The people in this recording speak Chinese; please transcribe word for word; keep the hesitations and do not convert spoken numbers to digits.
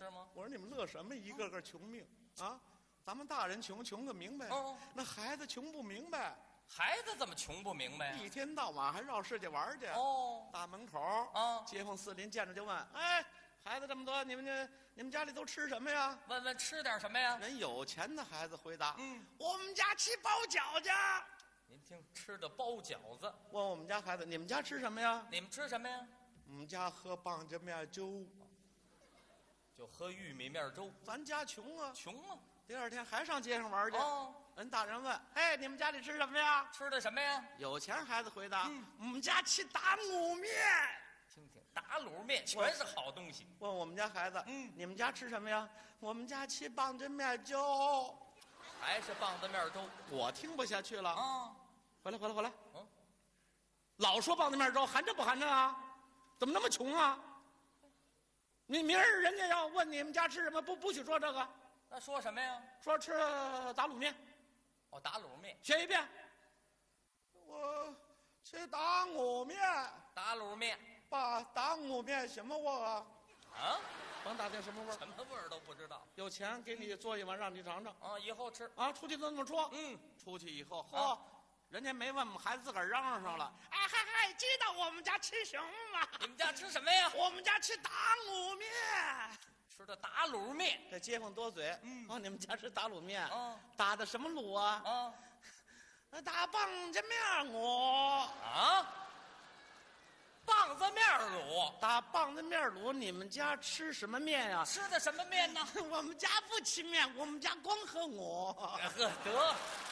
是吗？ 我说你们乐什么？一个个穷命啊！咱们大人穷，穷个明白。 哦， 那孩子穷不明白。 孩子怎么穷不明白呀？ 一天到晚还绕世界玩去。 哦， 大门口啊， 街坊四邻见着就问：“哎，孩子这么多，你们这你们家里都吃什么呀？” 问问吃点什么呀？ 人有钱的孩子回答：“ 嗯， 我们家吃包饺子。” 您听，吃的包饺子。 问我们家孩子：“你们家吃什么呀？” 你们吃什么呀？ 我们家喝棒子面粥。 就喝玉米面粥。 咱家穷啊， 穷啊！ 第二天还上街上玩去。 哦， 人大人问：“哎，你们家里吃什么呀？” 吃的什么呀？ 有钱孩子回答：“ 嗯， 我们家吃打卤面。” 听听，打卤面全是好东西。 问我们家孩子：“ 嗯， 你们家吃什么呀？”我们家吃棒子面粥。 还是棒子面粥。 我听不下去了啊！ 回来，回来，回来！ 嗯， 老说棒子面粥，含着不含着啊？怎么那么穷啊？你明儿人家要问你们家吃什么，不不许说这个， 那说什么呀？ 说吃打卤面。 哦，打卤面。 学一遍。我吃打卤面。 打卤面。 爸，打卤面什么味儿啊？ 啊？ 甭打听什么味儿， 什么味儿都不知道。 有钱给你做一碗，让你尝尝。 啊，以后吃。 啊，出去都这么说。 嗯， 出去以后，嚯、啊，人家没问我们孩子自个儿嚷嚷上了。哎嗨嗨，知道我们家吃什么吗？ 你们家吃什么呀？ 我们家吃打卤面。 吃的打卤面。 这街坊多嘴。 嗯， 哦，你们家吃打卤面。 哦， 打的什么卤啊？ 啊， 打棒子面卤。 啊？棒子面卤。 打棒子面卤，你们家吃什么面呀、啊？ 吃的什么面呢？ 我们家不吃面，我们家光喝我。 呵得。